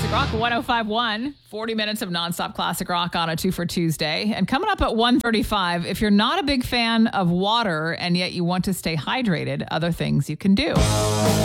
Classic Rock 105.1, 40 minutes of nonstop classic rock on a 2 for Tuesday. And coming up at 1:35, if you're not a big fan of water and yet you want to stay hydrated, other things you can do.